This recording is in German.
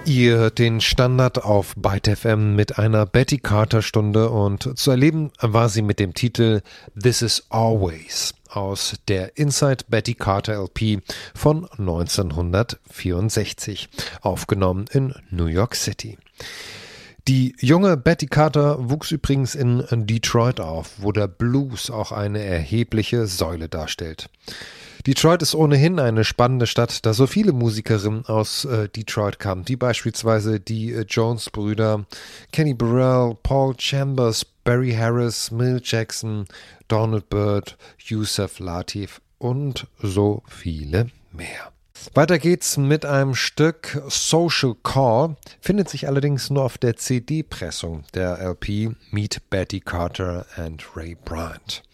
Ihr hört den Standard auf Byte FM mit einer Betty Carter Stunde und zu erleben war sie mit dem Titel This Is Always aus der Inside Betty Carter LP von 1964, aufgenommen in New York City. Die junge Betty Carter wuchs übrigens in Detroit auf, wo der Blues auch eine erhebliche Säule darstellt. Detroit ist ohnehin eine spannende Stadt, da so viele Musikerinnen aus Detroit kamen, wie beispielsweise die Jones-Brüder, Kenny Burrell, Paul Chambers, Barry Harris, Milt Jackson, Donald Byrd, Yusef Lateef und so viele mehr. Weiter geht's mit einem Stück Social Call, findet sich allerdings nur auf der CD-Pressung der LP Meet Betty Carter and Ray Bryant.